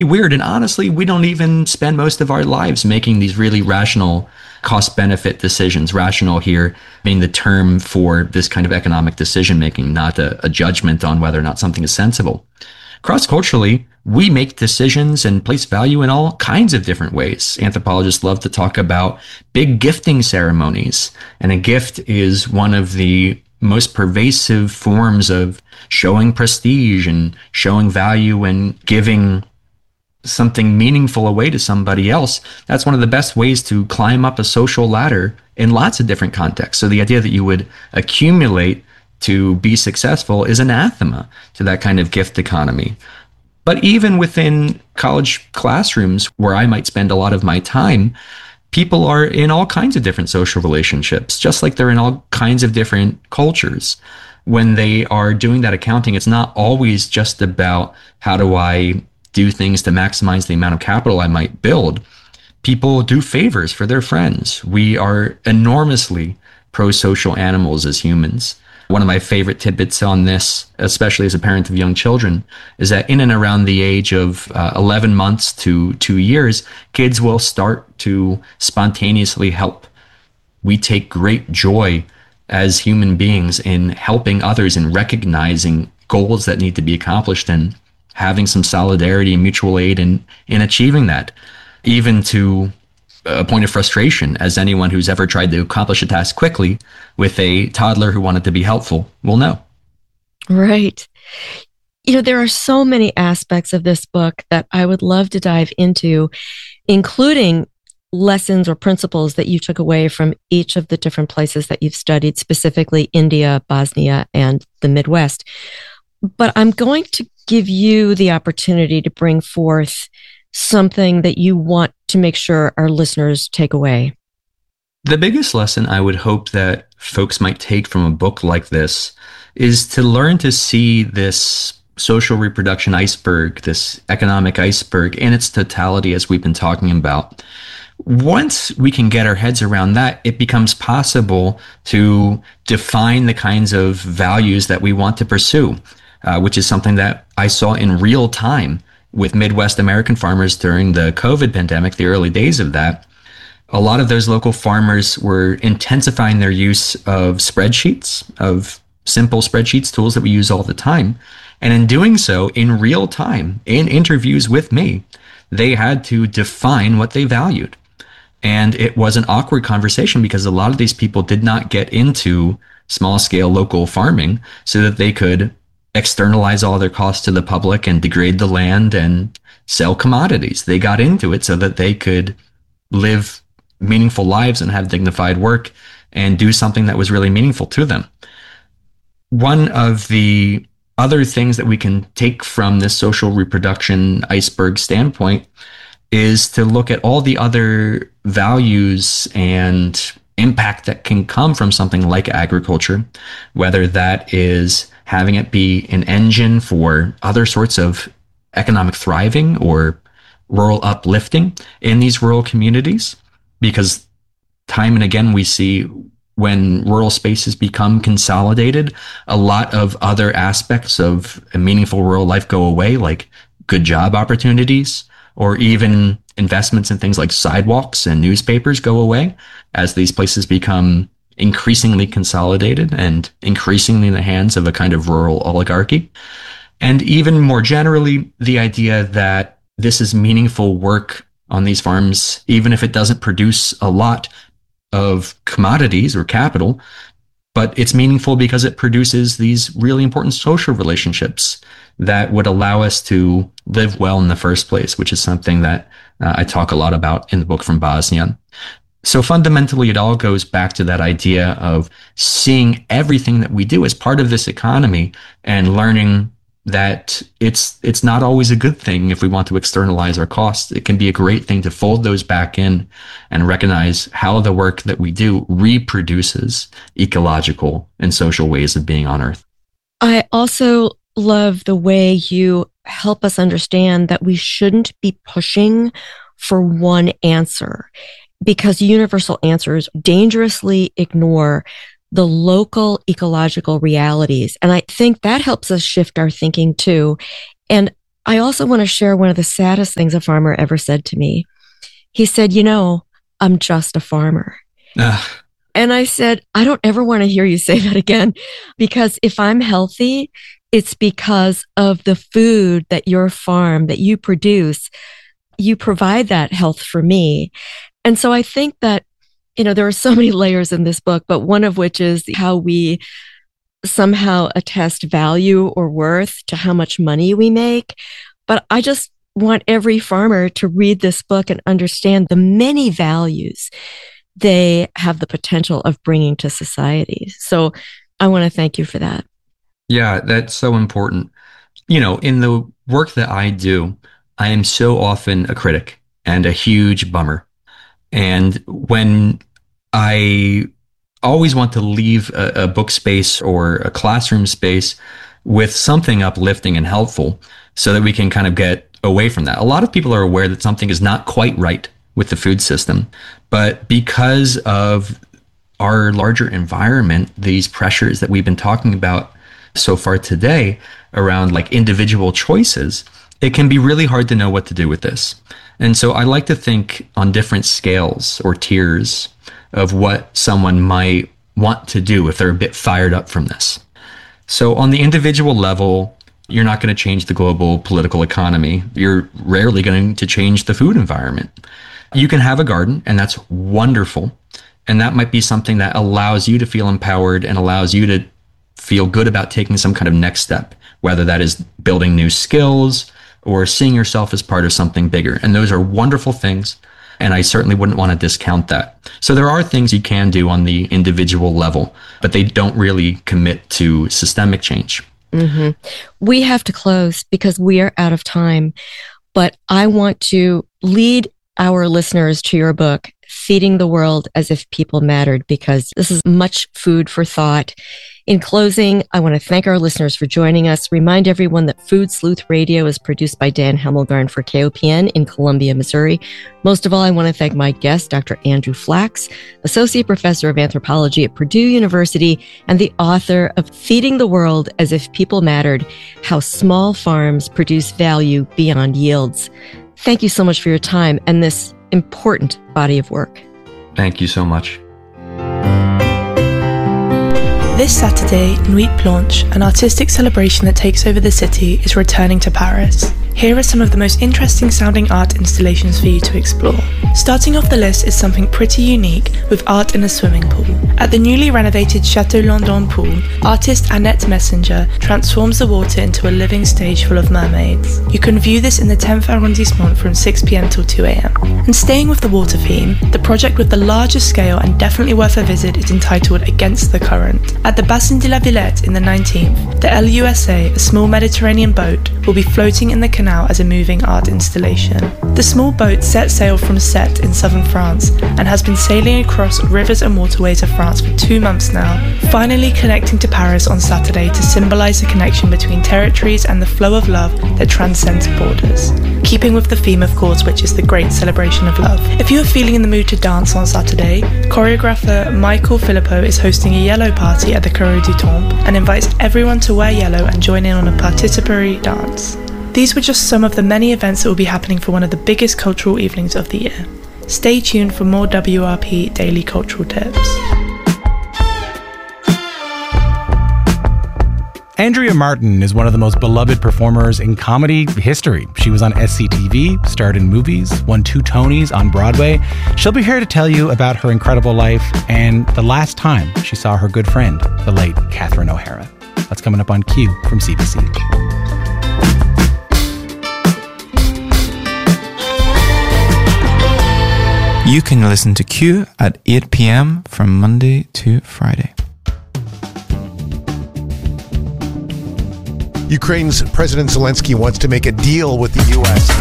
weird. And honestly, we don't even spend most of our lives making these really rational cost benefit decisions. Rational here being the term for this kind of economic decision making, not a judgment on whether or not something is sensible. Cross culturally, we make decisions and place value in all kinds of different ways. Anthropologists love to talk about big gifting ceremonies, and a gift is one of the most pervasive forms of showing prestige and showing value and giving something meaningful away to somebody else. That's one of the best ways to climb up a social ladder in lots of different contexts. So the idea that you would accumulate to be successful is anathema to that kind of gift economy. But even within college classrooms, where I might spend a lot of my time, people are in all kinds of different social relationships, just like they're in all kinds of different cultures. When they are doing that accounting, it's not always just about how do I do things to maximize the amount of capital I might build. People do favors for their friends. We are enormously pro-social animals as humans. One of my favorite tidbits on this, especially as a parent of young children, is that in and around the age of 11 months to 2 years, kids will start to spontaneously help. We take great joy as human beings in helping others and recognizing goals that need to be accomplished and having some solidarity and mutual aid in achieving that, even to a point of frustration, as anyone who's ever tried to accomplish a task quickly with a toddler who wanted to be helpful will know. Right. There are so many aspects of this book that I would love to dive into, including lessons or principles that you took away from each of the different places that you've studied, specifically India, Bosnia, and the Midwest. But I'm going to give you the opportunity to bring forth something that you want to make sure our listeners take away. The biggest lesson I would hope that folks might take from a book like this is to learn to see this social reproduction iceberg, this economic iceberg in its totality, as we've been talking about. Once we can get our heads around that, it becomes possible to define the kinds of values that we want to pursue, which is something that I saw in real time with Midwest American farmers during the COVID pandemic, the early days of that. A lot of those local farmers were intensifying their use of spreadsheets, of simple spreadsheets, tools that we use all the time. And in doing so, in real time, in interviews with me, they had to define what they valued. And it was an awkward conversation because a lot of these people did not get into small scale local farming so that they could externalize all their costs to the public and degrade the land and sell commodities. They got into it so that they could live meaningful lives and have dignified work and do something that was really meaningful to them. One of the other things that we can take from this social reproduction iceberg standpoint is to look at all the other values and impact that can come from something like agriculture, whether that is having it be an engine for other sorts of economic thriving or rural uplifting in these rural communities. Because time and again, we see when rural spaces become consolidated, a lot of other aspects of a meaningful rural life go away, like good job opportunities, or even investments in things like sidewalks and newspapers go away as these places become increasingly consolidated and increasingly in the hands of a kind of rural oligarchy. And even more generally, the idea that this is meaningful work on these farms, even if it doesn't produce a lot of commodities or capital, but it's meaningful because it produces these really important social relationships that would allow us to live well in the first place, which is something that I talk a lot about in the book from Bosnia. So fundamentally, it all goes back to that idea of seeing everything that we do as part of this economy and learning that it's not always a good thing if we want to externalize our costs. It can be a great thing to fold those back in and recognize how the work that we do reproduces ecological and social ways of being on Earth. I also love the way you help us understand that we shouldn't be pushing for one answer, because universal answers dangerously ignore the local ecological realities. And I think that helps us shift our thinking too. And I also want to share one of the saddest things a farmer ever said to me. He said, I'm just a farmer. And I said, I don't ever want to hear you say that again, because if I'm healthy, it's because of the food that your farm, that you produce, you provide that health for me. And so I think that, there are so many layers in this book, but one of which is how we somehow attest value or worth to how much money we make. But I just want every farmer to read this book and understand the many values they have the potential of bringing to society. So I want to thank you for that. Yeah, that's so important. In the work that I do, I am so often a critic and a huge bummer. And when I always want to leave a book space or a classroom space with something uplifting and helpful so that we can kind of get away from that. A lot of people are aware that something is not quite right with the food system, but because of our larger environment, these pressures that we've been talking about so far today around like individual choices, it can be really hard to know what to do with this. And so I like to think on different scales or tiers of what someone might want to do if they're a bit fired up from this. So on the individual level, you're not going to change the global political economy. You're rarely going to change the food environment. You can have a garden, and that's wonderful. And that might be something that allows you to feel empowered and allows you to feel good about taking some kind of next step, whether that is building new skills or seeing yourself as part of something bigger. And those are wonderful things. And I certainly wouldn't want to discount that. So there are things you can do on the individual level, but they don't really commit to systemic change. Mm-hmm. We have to close because we are out of time. But I want to lead our listeners to your book, Feeding the World as If People Mattered, because this is much food for thought. In closing, I want to thank our listeners for joining us. Remind everyone that Food Sleuth Radio is produced by Dan Hemmelgarn for KOPN in Columbia, Missouri. Most of all, I want to thank my guest, Dr. Andrew Flax, Associate Professor of Anthropology at Purdue University and the author of Feeding the World as If People Mattered, How Small Farms Produce Value Beyond Yields. Thank you so much for your time and this important body of work. Thank you so much. This Saturday, Nuit Blanche, an artistic celebration that takes over the city, is returning to Paris. Here are some of the most interesting sounding art installations for you to explore. Starting off the list is something pretty unique with art in a swimming pool. At the newly renovated Chateau Landon pool, artist Annette Messenger transforms the water into a living stage full of mermaids. You can view this in the 10th arrondissement from 6 p.m. till 2 a.m. And staying with the water theme, the project with the largest scale and definitely worth a visit is entitled Against the Current. At the Bassin de la Villette in the 19th, the LUSA, a small Mediterranean boat, will be floating in the canal as a moving art installation. The small boat set sail from Sète in southern France and has been sailing across rivers and waterways of France for 2 months now, finally connecting to Paris on Saturday to symbolise the connection between territories and the flow of love that transcends borders. Keeping with the theme, of course, which is the great celebration of love. If you are feeling in the mood to dance on Saturday, choreographer Michael Philippot is hosting a yellow party at the Carreau du Temple and invites everyone to wear yellow and join in on a participatory dance. These were just some of the many events that will be happening for one of the biggest cultural evenings of the year. Stay tuned for more WRP Daily Cultural Tips. Andrea Martin is one of the most beloved performers in comedy history. She was on SCTV, starred in movies, won 2 Tonys on Broadway. She'll be here to tell you about her incredible life and the last time she saw her good friend, the late Catherine O'Hara. That's coming up on Q from CBC. You can listen to Q at 8 p.m. from Monday to Friday. Ukraine's President Zelensky wants to make a deal with the U.S.